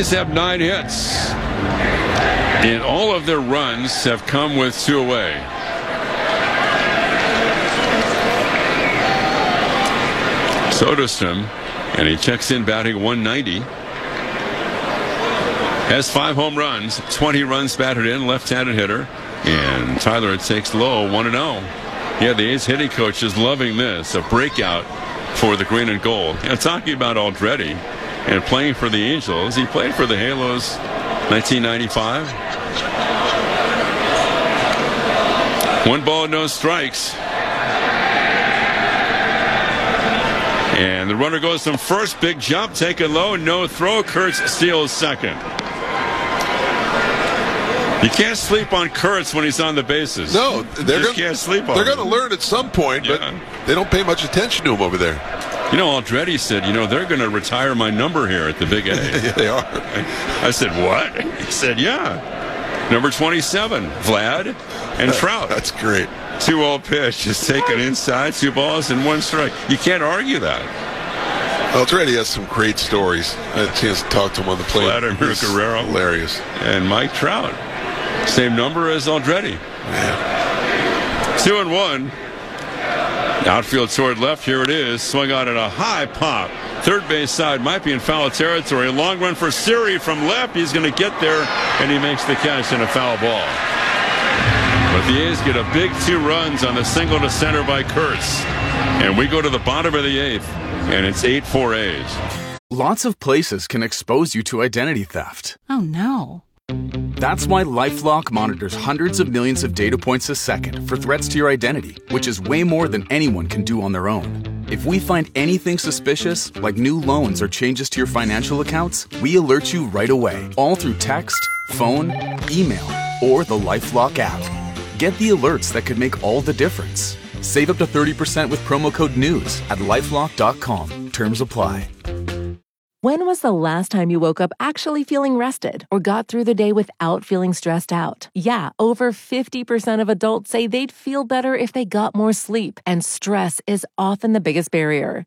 A's have 9 hits, and all of their runs have come with 2 away. Soderstrom, and he checks in batting 190. Has 5 home runs, 20 runs batted in, left-handed hitter. And Tyler takes low, 1-0. Yeah, the A's hitting coach is loving this, a breakout for the green and gold. Talking about Aldrete and playing for the Angels. He played for the Halos 1995. 1 ball, no strikes. And the runner goes from first, big jump, taken low, no throw. Kurtz steals second. You can't sleep on Kurtz when he's on the bases. No, can't sleep on him. They're going to learn at some point, but they don't pay much attention to him over there. Aldrete said, they're going to retire my number here at the Big A. Yeah, they are. I said, what? He said, yeah. Number 27, Vlad and Trout. That's great. 2-0 pitch is taken inside, 2 balls and 1 strike. You can't argue that. Aldrete has some great stories. I had a chance to talk to him on the plane. Vladimir Guerrero. Hilarious. And Mike Trout. Same number as Aldrete. Yeah. 2-1. Outfield toward left. Here it is. Swung out at a high pop. Third base side might be in foul territory. A long run for Siri from left. He's going to get there, and he makes the catch in a foul ball. But the A's get a big 2 runs on the single to center by Kurtz. And we go to the bottom of the 8th, and it's 8-4 A's. Lots of places can expose you to identity theft. Oh, no. That's why LifeLock monitors hundreds of millions of data points a second for threats to your identity, which is way more than anyone can do on their own. If we find anything suspicious, like new loans or changes to your financial accounts, we alert you right away, all through text, phone, email, or the LifeLock app. Get the alerts that could make all the difference. Save up to 30% with promo code NEWS at LifeLock.com. Terms apply. When was the last time you woke up actually feeling rested or got through the day without feeling stressed out? Yeah, over 50% of adults say they'd feel better if they got more sleep, and stress is often the biggest barrier.